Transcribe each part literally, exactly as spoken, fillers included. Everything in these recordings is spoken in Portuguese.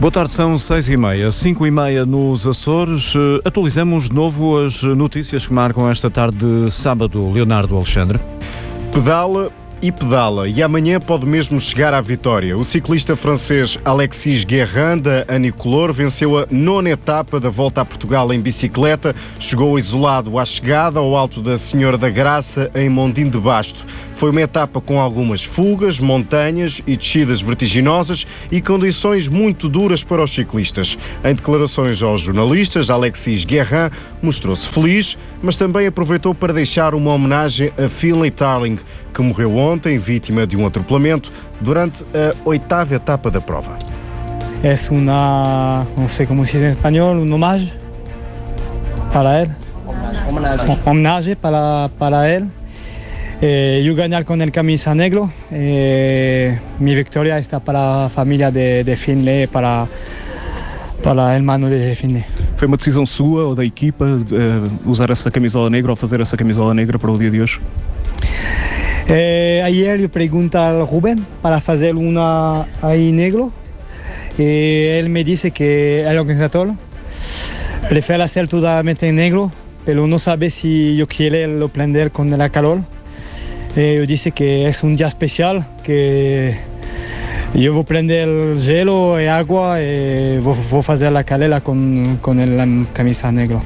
Boa tarde, são seis e meia, cinco e meia nos Açores. Atualizamos de novo as notícias que marcam esta tarde de sábado. Leonardo Alexandre. Pedala e pedala, e amanhã pode mesmo chegar à vitória. O ciclista francês Alexis Guerrin, da Anicolor, venceu a nona etapa da Volta a Portugal em bicicleta. Chegou isolado à chegada ao Alto da Senhora da Graça, em Mondim de Basto. Foi uma etapa com algumas fugas, montanhas e descidas vertiginosas e condições muito duras para os ciclistas. Em declarações aos jornalistas, Alexis Guerrin mostrou-se feliz, mas também aproveitou para deixar uma homenagem a Finlay Tarling, que morreu ontem, vítima de um atropelamento, durante a oitava etapa da prova. É uma, não sei como se diz em espanhol, um homenagem para ele. Homenagem. Homenagem para, para ele. Eh, eu ganhar com ele camisa negro. Eh, minha vitória está para a família de, de Finlay, para para o irmão de Finlay. Foi uma decisão sua ou da equipa uh, usar essa camisola negra ou fazer essa camisola negra para o dia de hoje? Eh, ayer eu perguntei ao Rubén para fazer uma aí negro e ele me disse que é o organizador prefere fazer totalmente em negro, pero não sabe se eu quero prender com a calor. Eu disse que é um dia especial, que eu vou prender gelo e água e vou, vou fazer a calela com, com a camisa negra.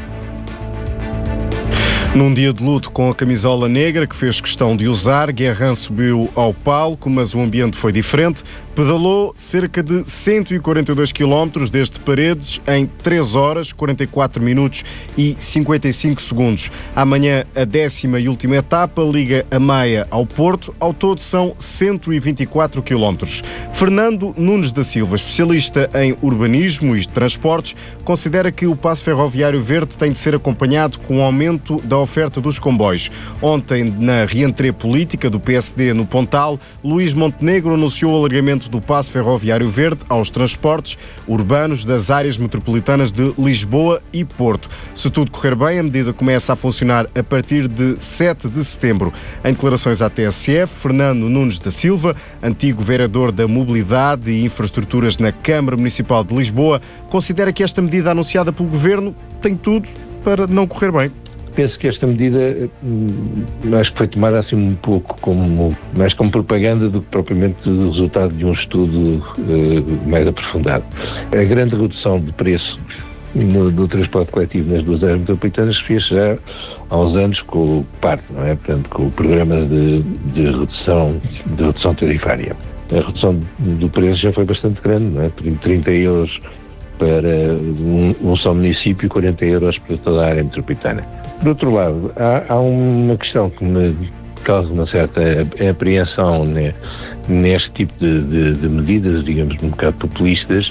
Num dia de luto com a camisola negra que fez questão de usar, Guerrin subiu ao palco, mas o ambiente foi diferente. Pedalou cerca de cento e quarenta e dois quilómetros desde Paredes em três horas, quarenta e quatro minutos e cinquenta e cinco segundos. Amanhã a décima e última etapa liga a Maia ao Porto. Ao todo são cento e vinte e quatro quilómetros. Fernando Nunes da Silva, especialista em urbanismo e transportes, considera que o passo ferroviário verde tem de ser acompanhado com o aumento da oferta dos comboios. Ontem, na reentrée política do P S D no Pontal, Luís Montenegro anunciou o alargamento do passo ferroviário verde aos transportes urbanos das áreas metropolitanas de Lisboa e Porto. Se tudo correr bem, a medida começa a funcionar a partir de sete de setembro. Em declarações à T S F, Fernando Nunes da Silva, antigo vereador da Mobilidade e Infraestruturas na Câmara Municipal de Lisboa, considera que esta medida anunciada pelo Governo tem tudo para não correr bem. Penso que esta medida, acho que foi tomada assim um pouco como, mais como propaganda do que propriamente o resultado de um estudo uh, mais aprofundado. A grande redução de preço no, do transporte coletivo nas duas áreas metropolitanas fez já há uns anos com o P A R T, não é? Portanto, com o programa de, de, redução, de redução tarifária. A redução do preço já foi bastante grande, não é? trinta euros para um, um só município e quarenta euros para toda a área metropolitana. Por outro lado, há, há uma questão que me causa uma certa apreensão né, neste tipo de, de, de medidas, digamos, um bocado populistas,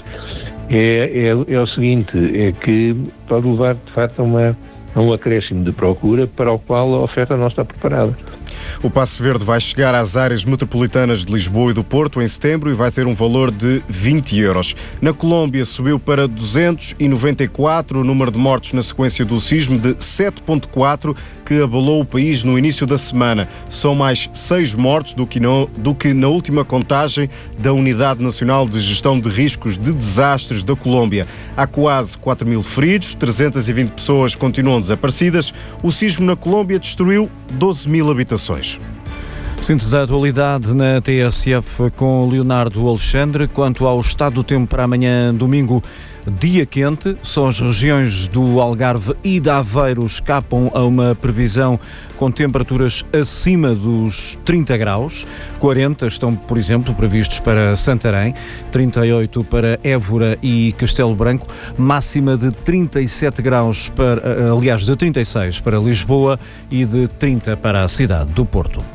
é, é, é o seguinte, é que pode levar, de facto, a, uma, a um acréscimo de procura para o qual a oferta não está preparada. O passo verde vai chegar às áreas metropolitanas de Lisboa e do Porto em setembro e vai ter um valor de vinte euros. Na Colômbia subiu para duzentos e noventa e quatro o número de mortos na sequência do sismo de sete vírgula quatro que abalou o país no início da semana. São mais seis mortos do que, no, do que na última contagem da Unidade Nacional de Gestão de Riscos de Desastres da Colômbia. Há quase quatro mil feridos, trezentas e vinte pessoas continuam desaparecidas. O sismo na Colômbia destruiu doze mil habitações. Síntese da atualidade na T S F com Leonardo Alexandre. Quanto ao estado do tempo para amanhã, domingo, dia quente, só as regiões do Algarve e de Aveiro escapam a uma previsão com temperaturas acima dos trinta graus. quarenta estão, por exemplo, previstos para Santarém, trinta e oito para Évora e Castelo Branco, máxima de trinta e sete graus, para, aliás, de trinta e seis para Lisboa e de trinta para a cidade do Porto.